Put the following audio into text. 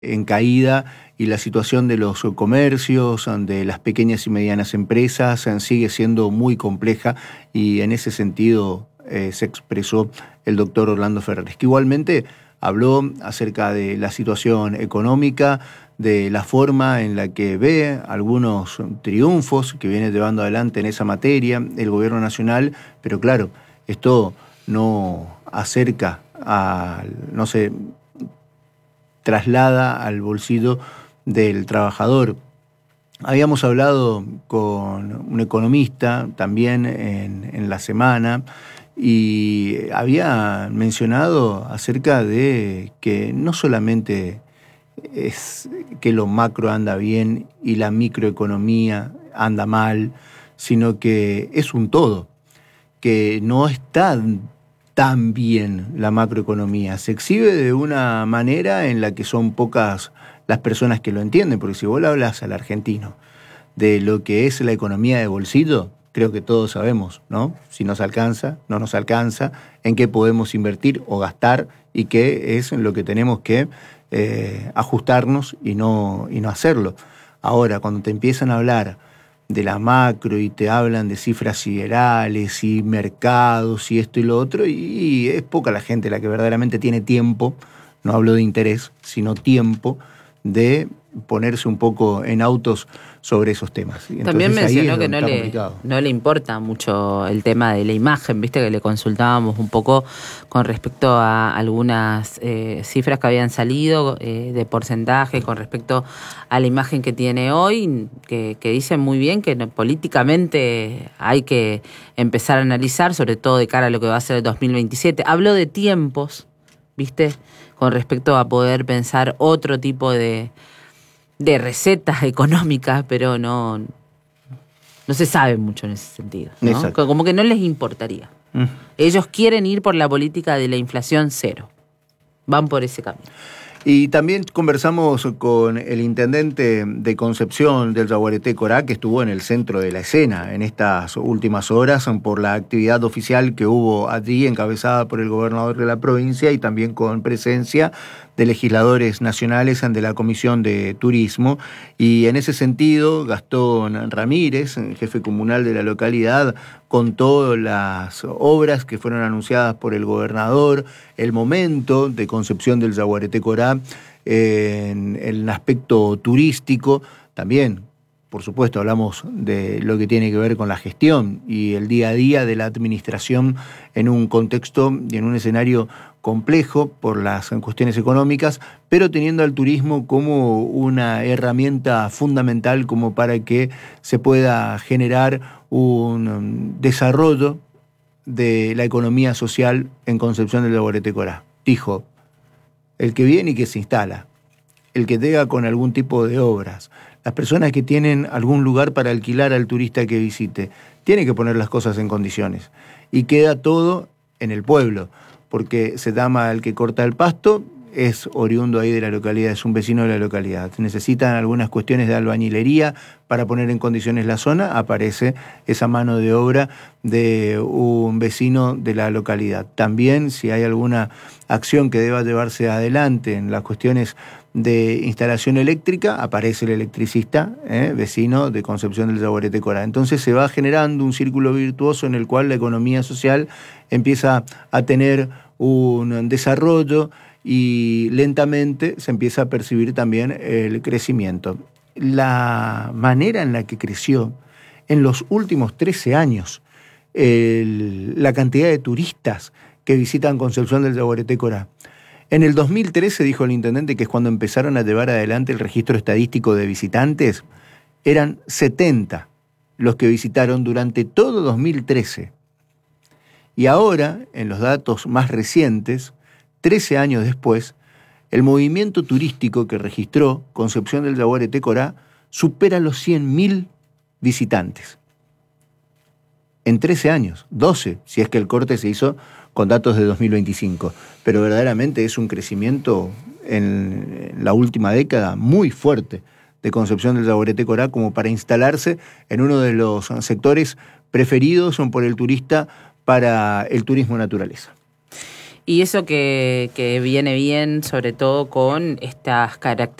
en caída y la situación de los comercios, de las pequeñas y medianas empresas, sigue siendo muy compleja y en ese sentido se expresó el doctor Orlando Ferrares, que igualmente habló acerca de la situación económica, de la forma en la que ve algunos triunfos que viene llevando adelante en esa materia el gobierno nacional, pero claro, esto no acerca no se traslada al bolsillo del trabajador. Habíamos hablado con un economista también en la semana y había mencionado acerca de que no solamente es que lo macro anda bien y la microeconomía anda mal, sino que es un todo, que no está tan bien la macroeconomía. Se exhibe de una manera en la que son pocas las personas que lo entienden, porque si vos le hablas al argentino de lo que es la economía de bolsillo, creo que todos sabemos, ¿no? Si nos alcanza, no nos alcanza, en qué podemos invertir o gastar y qué es lo que tenemos que ajustarnos y no hacerlo. Ahora, cuando te empiezan a hablar de la macro y te hablan de cifras siderales y mercados y esto y lo otro, y es poca la gente la que verdaderamente tiene tiempo, no hablo de interés, sino tiempo de ponerse un poco en autos sobre esos temas. Y también mencionó que no le importa mucho el tema de la imagen, viste que le consultábamos un poco con respecto a algunas cifras que habían salido de porcentaje con respecto a la imagen que tiene hoy, que dicen muy bien que políticamente hay que empezar a analizar, sobre todo de cara a lo que va a ser el 2027. Habló de tiempos, viste, con respecto a poder pensar otro tipo de recetas económicas, pero no se sabe mucho en ese sentido, ¿no? Como que no les importaría. Ellos quieren ir por la política de la inflación cero. Van por ese camino. Y también conversamos con el intendente de Concepción del Yaguareté Corá, que estuvo en el centro de la escena en estas últimas horas por la actividad oficial que hubo allí, encabezada por el gobernador de la provincia y también con presencia de legisladores nacionales ante la Comisión de Turismo. Y en ese sentido, Gastón Ramírez, jefe comunal de la localidad, contó las obras que fueron anunciadas por el gobernador, el momento de Concepción del Yaguareté Corá en el aspecto turístico. También, por supuesto, hablamos de lo que tiene que ver con la gestión y el día a día de la administración en un contexto y en un escenario complejo por las cuestiones económicas, pero teniendo al turismo como una herramienta fundamental como para que se pueda generar un desarrollo de la economía social en Concepción del Yaguareté Corá. Dijo, el que viene y que se instala, el que llega con algún tipo de obras, las personas que tienen algún lugar para alquilar al turista que visite, tienen que poner las cosas en condiciones. Y queda todo en el pueblo, porque se llama el que corta el pasto, es oriundo ahí de la localidad, es un vecino de la localidad. Necesitan algunas cuestiones de albañilería para poner en condiciones la zona, aparece esa mano de obra de un vecino de la localidad. También, si hay alguna acción que deba llevarse adelante en las cuestiones de instalación eléctrica, aparece el electricista, vecino de Concepción del Yaguareté Corá. Entonces se va generando un círculo virtuoso en el cual la economía social empieza a tener un desarrollo y lentamente se empieza a percibir también el crecimiento. La manera en la que creció en los últimos 13 años la cantidad de turistas que visitan Concepción del Yaguareté Corá. En el 2013, dijo el intendente, que es cuando empezaron a llevar adelante el registro estadístico de visitantes, eran 70 los que visitaron durante todo 2013. Y ahora, en los datos más recientes, 13 años después, el movimiento turístico que registró Concepción del Yaguareté Corá supera los 100.000 visitantes. En 13 años, 12, si es que el corte se hizo con datos de 2025. Pero verdaderamente es un crecimiento en la última década muy fuerte de Concepción del Yaguareté Corá como para instalarse en uno de los sectores preferidos por el turista para el turismo naturaleza. Y eso que viene bien, sobre todo con estas características